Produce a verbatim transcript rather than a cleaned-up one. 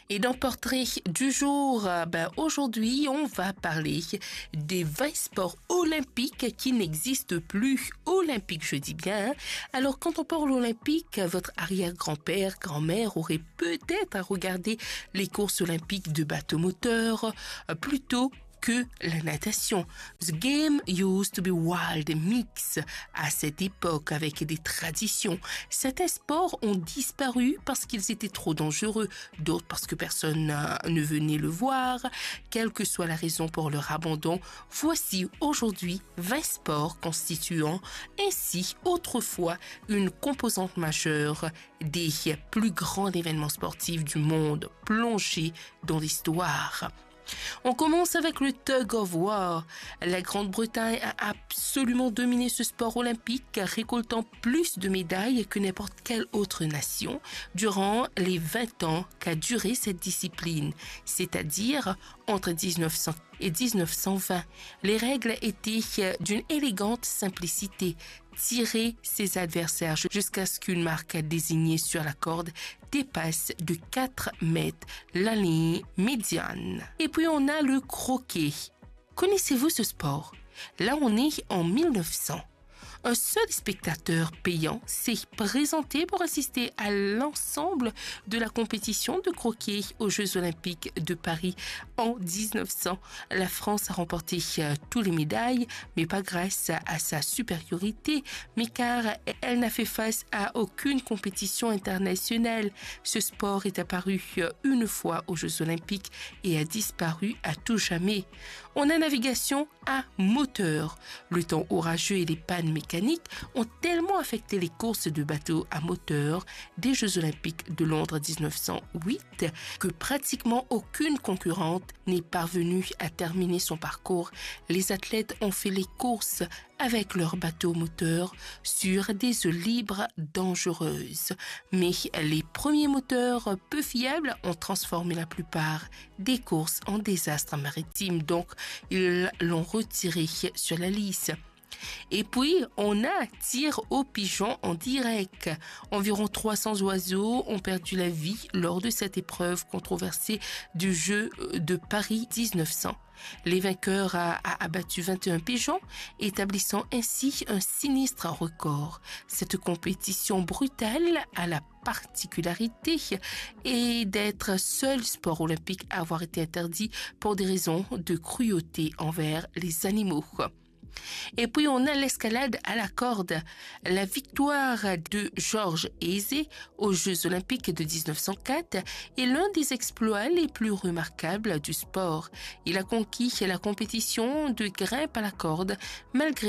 Et dans Portrait du jour, ben aujourd'hui, on va parler des vingt sports olympiques qui n'existent plus. Olympiques, je dis bien. Hein? Alors, quand on parle olympique, votre arrière-grand-père, grand-mère aurait peut-être à regarder les courses olympiques de bateau moteur plutôt que la natation. The game used to be wild mix à cette époque avec des traditions. Certains sports ont disparu parce qu'ils étaient trop dangereux, d'autres parce que personne ne venait le voir. Quelle que soit la raison pour leur abandon, voici aujourd'hui vingt sports constituant ainsi autrefois une composante majeure des plus grands événements sportifs du monde plongés dans l'histoire. On commence avec le tug of war. La Grande-Bretagne a absolument dominé ce sport olympique, récoltant plus de médailles que n'importe quelle autre nation durant les vingt ans qu'a duré cette discipline, c'est-à-dire entre dix-neuf cents et dix-neuf cent vingt. Les règles étaient d'une élégante simplicité. Tirer ses adversaires jusqu'à ce qu'une marque désignée sur la corde dépasse de quatre mètres la ligne médiane. Et puis on a le croquet. Connaissez-vous ce sport? Là on est en mille neuf cents. Un seul spectateur payant s'est présenté pour assister à l'ensemble de la compétition de croquet aux Jeux Olympiques de Paris en dix-neuf cents. La France a remporté euh, toutes les médailles, mais pas grâce à, à sa supériorité, mais car elle n'a fait face à aucune compétition internationale. Ce sport est apparu euh, une fois aux Jeux Olympiques et a disparu à tout jamais. On a navigation à moteur. Le temps orageux et les pannes mécaniques ont tellement affecté les courses de bateaux à moteur des Jeux Olympiques de Londres dix-neuf cent huit que pratiquement aucune concurrente n'est parvenue à terminer son parcours. Les athlètes ont fait les courses avec leurs bateaux moteurs sur des eaux libres dangereuses. Mais les premiers moteurs peu fiables ont transformé la plupart des courses en désastres maritimes, donc ils l'ont retiré sur la liste. Et puis, on a tir aux pigeons en direct. Environ trois cents oiseaux ont perdu la vie lors de cette épreuve controversée du jeu de Paris dix-neuf cents. Les vainqueurs a, a abattu vingt et un pigeons, établissant ainsi un sinistre record. Cette compétition brutale a la particularité est d'être seul sport olympique à avoir été interdit pour des raisons de cruauté envers les animaux. Et puis on a l'escalade à la corde. La victoire de Georges Hésé aux Jeux Olympiques de dix-neuf cent quatre est l'un des exploits les plus remarquables du sport. Il a conquis la compétition de grimpe à la corde malgré